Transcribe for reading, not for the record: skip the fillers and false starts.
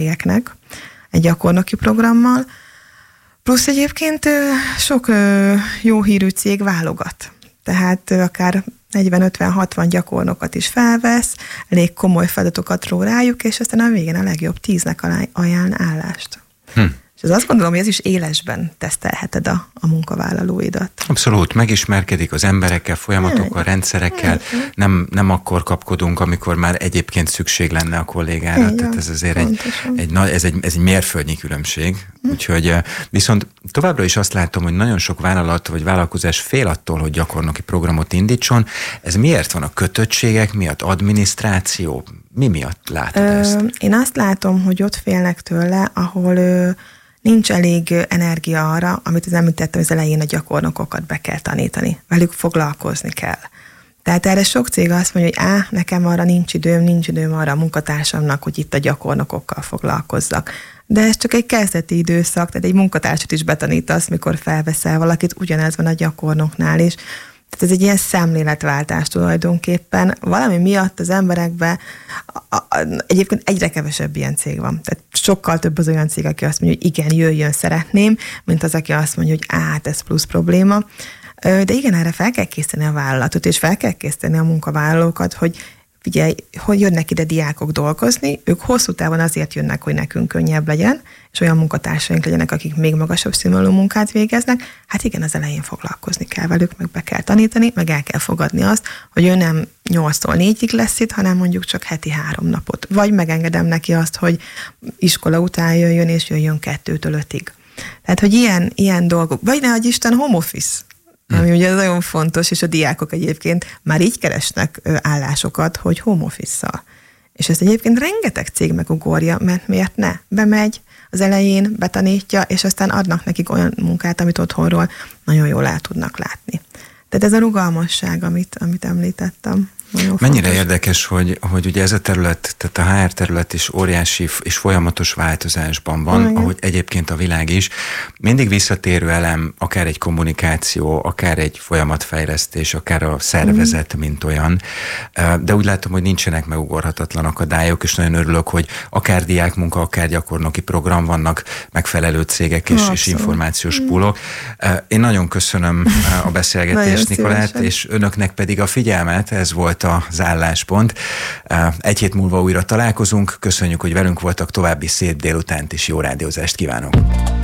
cégeknek egy gyakornoki programmal, plusz egyébként sok jó hírű cég válogat. Tehát akár 40-50-60 gyakornokat is felvesz, elég komoly feladatokat ró rájuk, és aztán a végén a legjobb 10-nek ajánl állást. És azt gondolom, hogy ez is élesben tesztelheted a munkavállalóidat. Abszolút, megismerkedik az emberekkel, folyamatokkal, rendszerekkel, nem akkor kapkodunk, amikor már egyébként szükség lenne a kollégára. Igen, tehát ez azért egy mérföldnyi különbség. Úgyhogy viszont továbbra is azt látom, hogy nagyon sok vállalat vagy vállalkozás fél attól, hogy gyakornoki programot indítson. Ez miért van? A kötöttségek miatt? Adminisztráció? Mi miatt látod ezt? Én azt látom, hogy ott félnek tőle, ahol nincs elég energia arra, amit az említettem, az elején a gyakornokokat be kell tanítani. Velük foglalkozni kell. Tehát erre sok cég azt mondja, hogy nekem arra nincs időm arra a munkatársamnak, hogy itt a gyakornokokkal foglalkozzak. De ez csak egy kezdeti időszak, tehát egy munkatársat is betanítasz, mikor felveszel valakit, ugyanez van a gyakornoknál is. Tehát ez egy ilyen szemléletváltás tulajdonképpen. Valami miatt az emberekben egyébként egyre kevesebb ilyen cég van. Tehát sokkal több az olyan cég, aki azt mondja, hogy igen, jöjjön, szeretném, mint az, aki azt mondja, hogy hát ez plusz probléma. De igen, erre fel kell készíteni a vállalatot, és fel kell készíteni a munkavállalókat, hogy figyelj, hogy jönnek ide diákok dolgozni, ők hosszú távon azért jönnek, hogy nekünk könnyebb legyen, és olyan munkatársaink legyenek, akik még magasabb színvonalú munkát végeznek. Hát igen, az elején foglalkozni kell velük, meg be kell tanítani, meg el kell fogadni azt, hogy ő nem 8-tól 4-ig lesz itt, hanem mondjuk csak heti 3 napot. Vagy megengedem neki azt, hogy iskola után jöjjön, és jöjjön 2-től 5-ig. Tehát, hogy ilyen dolgok. Vagy ne adj Isten home office, ami ugye nagyon fontos, és a diákok egyébként már így keresnek állásokat, hogy home office-szal. És ezt egyébként rengeteg cég megugorja, mert miért ne? Bemegy az elején, betanítja, és aztán adnak nekik olyan munkát, amit otthonról nagyon jól el tudnak látni. Tehát ez a rugalmasság, amit említettem. Mennyire fontos. Érdekes, hogy ugye ez a terület, tehát a HR terület is óriási és folyamatos változásban van, ahogy egyébként a világ is. Mindig visszatérő elem, akár egy kommunikáció, akár egy folyamatfejlesztés, akár a szervezet, mint olyan. De úgy látom, hogy nincsenek megugorhatatlan akadályok, és nagyon örülök, hogy akár diákmunka, akár gyakornoki program vannak, megfelelő cégek és információs pulok. Én nagyon köszönöm a beszélgetést, Nikolett, és önöknek pedig a figyelmet, ez volt az álláspont. Egy hét múlva újra találkozunk. Köszönjük, hogy velünk voltak, további szép délutánt és jó rádiózást kívánok!